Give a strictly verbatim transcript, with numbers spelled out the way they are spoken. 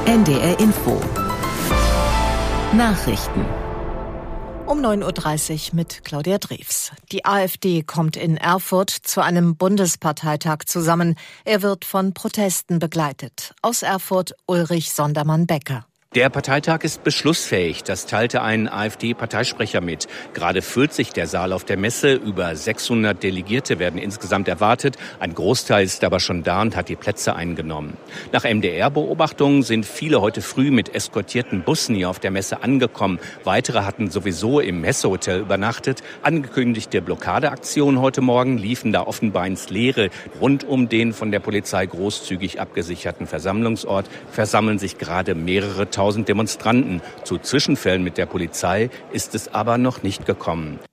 N D R Info Nachrichten um neun Uhr dreißig mit Claudia Drews. Die AfD kommt in Erfurt zu einem Bundesparteitag zusammen. Er wird von Protesten begleitet. Aus Erfurt Ulrich Sondermann-Becker. Der Parteitag ist beschlussfähig, das teilte ein AfD-Parteisprecher mit. Gerade füllt sich der Saal auf der Messe. Über sechshundert Delegierte werden insgesamt erwartet. Ein Großteil ist aber schon da und hat die Plätze eingenommen. Nach M D R-Beobachtungen sind viele heute früh mit eskortierten Bussen hier auf der Messe angekommen. Weitere hatten sowieso im Messehotel übernachtet. Angekündigte Blockadeaktionen heute Morgen liefen da offenbar ins Leere. Rund um den von der Polizei großzügig abgesicherten Versammlungsort versammeln sich gerade mehrere tausend Demonstranten. Zu Zwischenfällen mit der Polizei ist es aber noch nicht gekommen.